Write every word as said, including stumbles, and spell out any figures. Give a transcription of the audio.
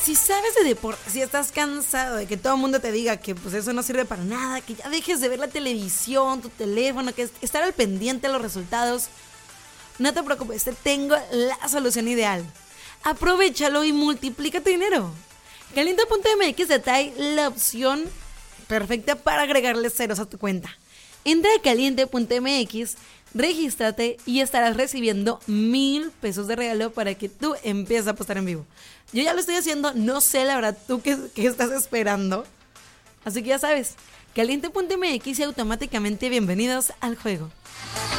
Si sabes de deporte, si estás cansado de que todo el mundo te diga que pues eso no sirve para nada, que ya dejes de ver la televisión, tu teléfono, que estar al pendiente de los resultados, no te preocupes, te tengo la solución ideal. Aprovechalo y multiplica tu dinero. Caliente punto m x te trae la opción perfecta para agregarle ceros a tu cuenta. Entra a caliente punto m x, regístrate y estarás recibiendo mil pesos de regalo para que tú empieces a apostar en vivo. Yo ya lo estoy haciendo, no sé la verdad tú qué, qué estás esperando. Así que ya sabes, caliente punto m x y automáticamente bienvenidos al juego.